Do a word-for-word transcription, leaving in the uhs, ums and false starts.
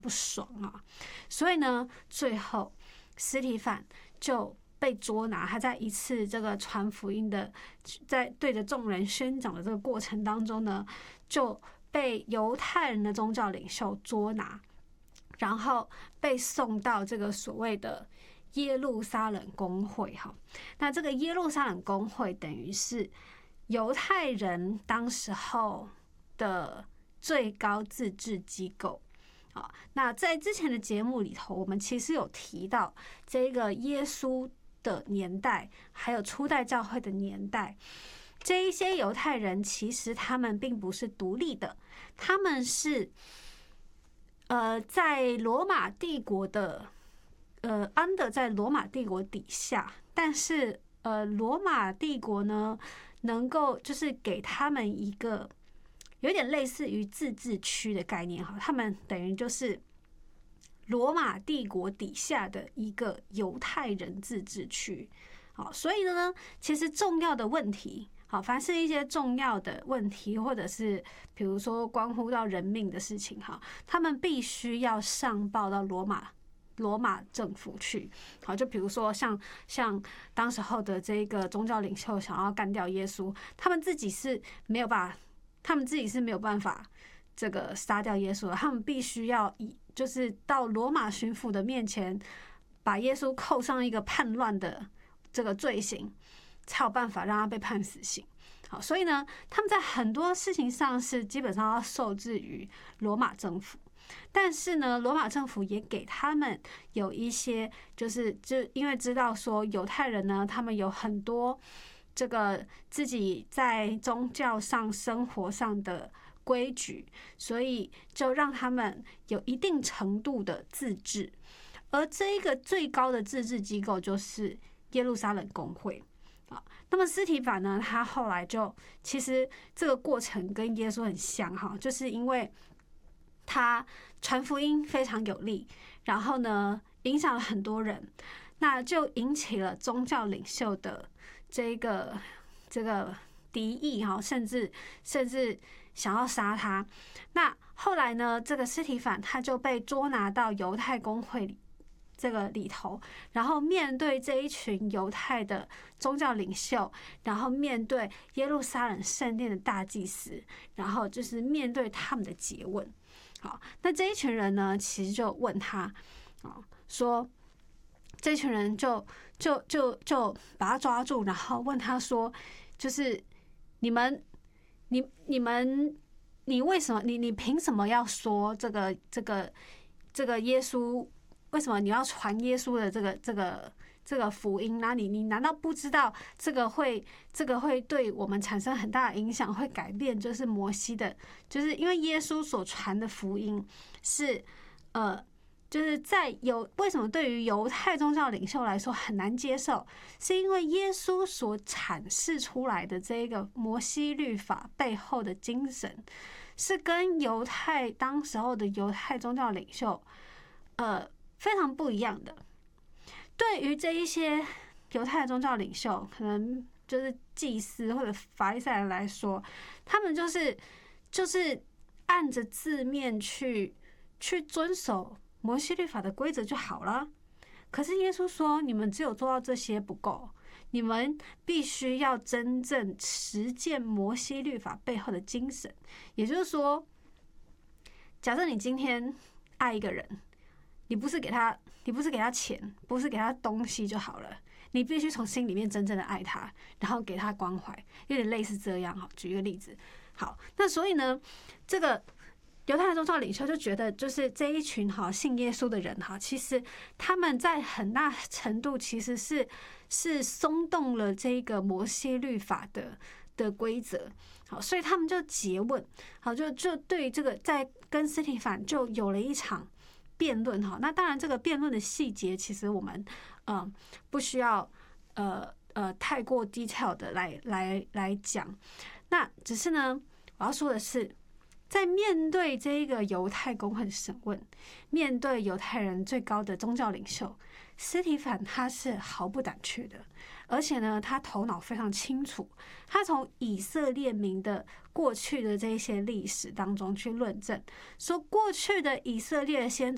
不爽啊，所以呢，最后司提反就被捉拿。他在一次这个传福音的，在对着众人宣讲的这个过程当中呢，就被犹太人的宗教领袖捉拿，然后被送到这个所谓的耶路撒冷公会。哈，那这个耶路撒冷公会等于是犹太人当时候的最高自治机构。好，那在之前的节目里头，我们其实有提到这个耶稣的年代，还有初代教会的年代，这一些犹太人其实他们并不是独立的，他们是呃在罗马帝国的呃 under 在罗马帝国底下，但是呃罗马帝国呢能够就是给他们一个有点类似于自治区的概念哈，他们等于就是罗马帝国底下的一个犹太人自治区。好，所以呢，其实重要的问题，好，凡是一些重要的问题，或者是比如说关乎到人命的事情哈，他们必须要上报到罗马罗马政府去。好，就比如说像像当时候的这个宗教领袖想要干掉耶稣，他们自己是没有办法。他们自己是没有办法这个杀掉耶稣的，他们必须要以就是到罗马巡抚的面前，把耶稣扣上一个叛乱的这个罪行，才有办法让他被判死刑。好，所以呢，他们在很多事情上是基本上要受制于罗马政府，但是呢，罗马政府也给他们有一些，就是就因为知道说犹太人呢，他们有很多这个自己在宗教上、生活上的规矩，所以就让他们有一定程度的自治。而这一个最高的自治机构就是耶路撒冷公会啊。那么司提反呢，他后来就其实这个过程跟耶稣很像哈，就是因为他传福音非常有力，然后呢影响了很多人，那就引起了宗教领袖的这个这个敌意哈，甚至甚至想要杀他。那后来呢，这个司提反他就被捉拿到犹太公会里这个里头，然后面对这一群犹太的宗教领袖，然后面对耶路撒冷圣殿的大祭司，然后就是面对他们的诘问。好，那这一群人呢，其实就问他啊，说这群人就就就就把他抓住，然后问他说，就是你们你你们你为什么你你凭什么要说这个这个这个耶稣？为什么你要传耶稣的这个这个这个福音呢？你你难道不知道这个会这个会对我们产生很大的影响，会改变就是摩西的，就是因为耶稣所传的福音是呃。就是在有为什么对于犹太宗教领袖来说很难接受，是因为耶稣所阐释出来的这个摩西律法背后的精神，是跟犹太当时候的犹太宗教领袖，呃，非常不一样的。对于这一些犹太宗教领袖，可能就是祭司或者法利赛人来说，他们就是就是按着字面去去遵守摩西律法的规则就好了。可是耶稣说，你们只有做到这些不够，你们必须要真正实践摩西律法背后的精神。也就是说，假设你今天爱一个人，你不是给他，你不是给他钱，不是给他东西就好了，你必须从心里面真正的爱他，然后给他关怀，有点类似这样。好，举一个例子。好，那所以呢，这个犹太宗教领袖就觉得，就是这一群哈信耶稣的人哈，其实他们在很大程度其实是是松动了这个摩西律法的的规则。好，所以他们就诘问，好，就就对这个在跟司提反就有了一场辩论哈。那当然，这个辩论的细节其实我们嗯、呃、不需要呃呃太过 detail 的来来来讲。那只是呢，我要说的是，在面对这一个犹太公会的审问，面对犹太人最高的宗教领袖司提反，他是毫不胆怯的，而且呢，他头脑非常清楚，他从以色列民的过去的这些历史当中去论证，说过去的以色列先